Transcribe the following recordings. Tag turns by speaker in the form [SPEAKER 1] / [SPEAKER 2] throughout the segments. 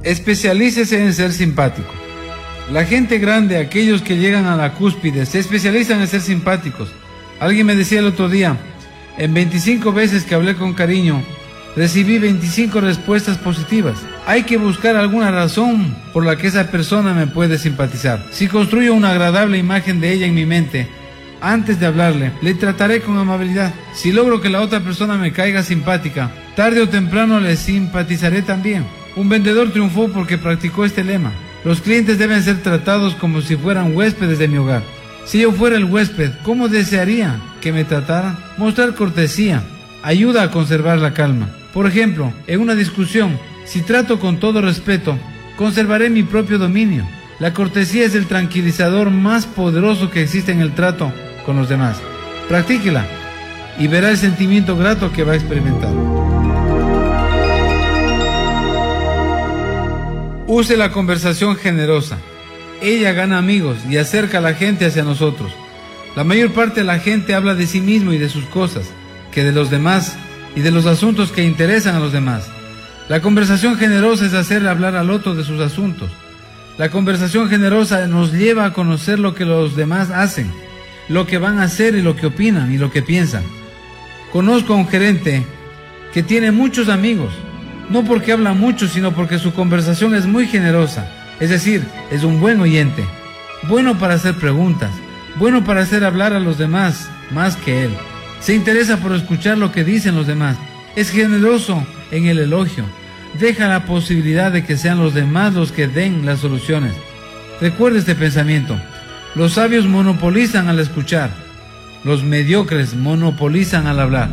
[SPEAKER 1] Especialícese en ser simpático. La gente grande, aquellos que llegan a la cúspide, se especializan en ser simpáticos. Alguien me decía el otro día, en 25 veces que hablé con cariño, recibí 25 respuestas positivas. Hay que buscar alguna razón por la que esa persona me puede simpatizar. Si construyo una agradable imagen de ella en mi mente, antes de hablarle, le trataré con amabilidad. Si logro que la otra persona me caiga simpática, tarde o temprano le simpatizaré también. Un vendedor triunfó porque practicó este lema. Los clientes deben ser tratados como si fueran huéspedes de mi hogar. Si yo fuera el huésped, ¿cómo desearía que me trataran? Mostrar cortesía ayuda a conservar la calma. Por ejemplo, en una discusión, si trato con todo respeto, conservaré mi propio dominio. La cortesía es el tranquilizador más poderoso que existe en el trato con los demás. Practíquela y verá el sentimiento grato que va a experimentar. Use la conversación generosa. Ella gana amigos y acerca a la gente hacia nosotros. La mayor parte de la gente habla de sí mismo y de sus cosas, que de los demás y de los asuntos que interesan a los demás. La conversación generosa es hacerle hablar al otro de sus asuntos. La conversación generosa nos lleva a conocer lo que los demás hacen, lo que van a hacer y lo que opinan y lo que piensan. Conozco a un gerente que tiene muchos amigos, no porque habla mucho, sino porque su conversación es muy generosa. Es decir, es un buen oyente, bueno para hacer preguntas, bueno para hacer hablar a los demás más que él. Se interesa por escuchar lo que dicen los demás. Es generoso en el elogio. Deja la posibilidad de que sean los demás los que den las soluciones. Recuerde este pensamiento. Los sabios monopolizan al escuchar. Los mediocres monopolizan al hablar.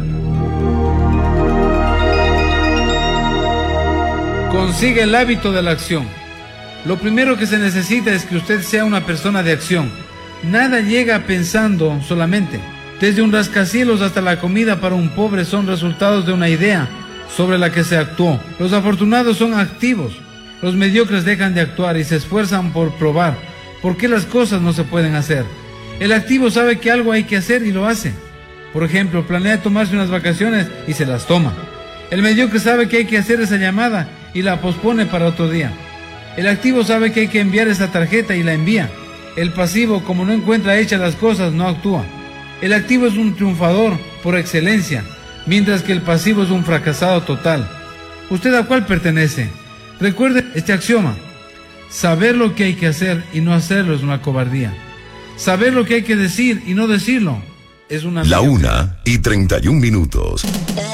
[SPEAKER 1] Consigue el hábito de la acción. Lo primero que se necesita es que usted sea una persona de acción. Nada llega pensando solamente. Desde un rascacielos hasta la comida para un pobre son resultados de una idea sobre la que se actuó. Los afortunados son activos. Los mediocres dejan de actuar y se esfuerzan por probar por qué las cosas no se pueden hacer. El activo sabe que algo hay que hacer y lo hace. Por ejemplo, planea tomarse unas vacaciones y se las toma. El mediocre sabe que hay que hacer esa llamada y la pospone para otro día. El activo sabe que hay que enviar esa tarjeta y la envía. El pasivo, como no encuentra hechas las cosas, no actúa. El activo es un triunfador por excelencia, mientras que el pasivo es un fracasado total. ¿Usted a cuál pertenece? Recuerde este axioma. Saber lo que hay que hacer y no hacerlo es una cobardía. Saber lo que hay que decir y no decirlo es una...
[SPEAKER 2] La 1:31.